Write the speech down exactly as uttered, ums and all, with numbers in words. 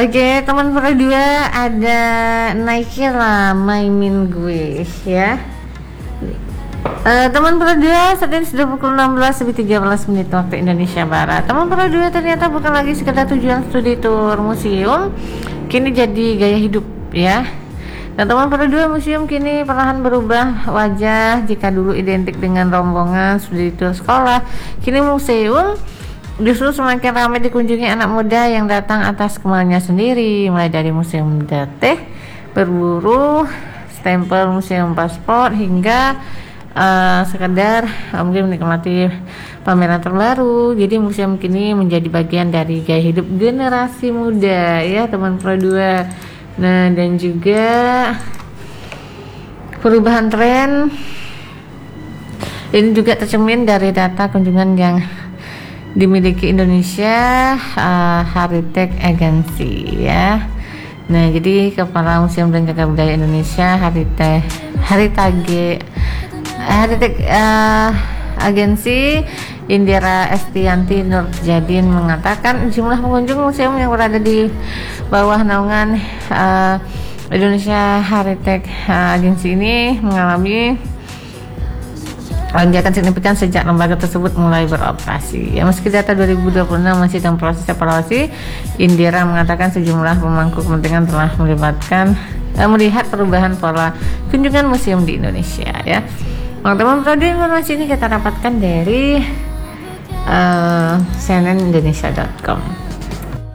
Oke, teman Pro dua ada Nike lah mainin gue ya. Uh, teman Pro dua saat ini sudah pukul enam belas lebih tiga belas menit waktu Indonesia Barat. Teman Pro dua ternyata bukan lagi sekedar tujuan studi tour museum, kini jadi gaya hidup ya. Dan teman Pro dua, museum kini perlahan berubah wajah. Jika dulu identik dengan rombongan studi tour sekolah, kini museum justru semakin ramai dikunjungi anak muda yang datang atas kemauannya sendiri, mulai dari museum detek, berburu, stempel museum paspor, hingga uh, sekedar uh, mungkin menikmati pameran terbaru. Jadi museum kini menjadi bagian dari gaya hidup generasi muda ya teman Pro dua. Nah, dan juga perubahan tren ini juga tercermin dari data kunjungan yang dimiliki Indonesia uh, Heritage Agency ya. Nah, jadi Kepala Museum dan Cagar Budaya Indonesia Heritage Heritage Heritage uh, Agency Indira Estianti Nurjadin mengatakan jumlah pengunjung museum yang berada di bawah naungan uh, Indonesia Heritage uh, Agency ini mengalami lonjakan signifikan sejak lembaga tersebut mulai beroperasi. Ya, meski data dua ribu dua puluh enam masih dalam proses evaluasi, Indira mengatakan sejumlah pemangku kepentingan telah melibatkan uh, melihat perubahan pola kunjungan museum di Indonesia ya. Teman-teman, Pro dua informasi ini kita dapatkan dari uh, C N N Indonesia dot com.